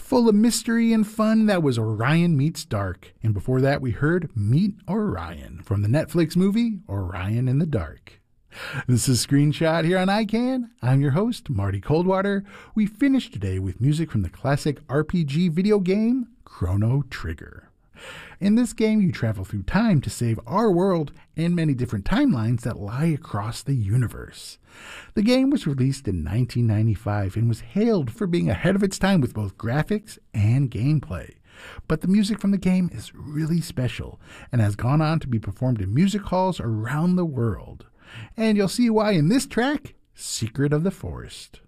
Full of mystery and fun, that was Orion Meets Dark. And before that, we heard Meet Orion from the Netflix movie Orion in the Dark. This is Screenshot here on iCan. I'm your host, Marty Coldwater. We finished today with music from the classic RPG video game, Chrono Trigger. In this game, you travel through time to save our world and many different timelines that lie across the universe. The game was released in 1995 and was hailed for being ahead of its time with both graphics and gameplay. But the music from the game is really special and has gone on to be performed in music halls around the world. And you'll see why in this track, Secret of the Forest.